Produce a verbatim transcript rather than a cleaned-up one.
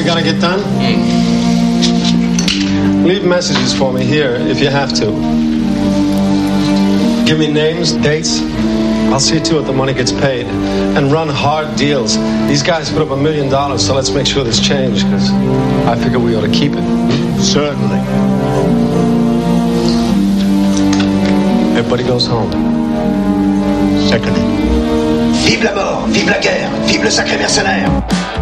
gotta get done? Mm. Leave messages for me here if you have to. Give me names, dates. I'll see to it the money gets paid. And run hard deals. These guys put up a million dollars, so let's make sure there's change, because I figure we ought to keep it. Certainly. Everybody goes home. Seconded. Vive la mort, vive la guerre, vive le sacré mercenaire.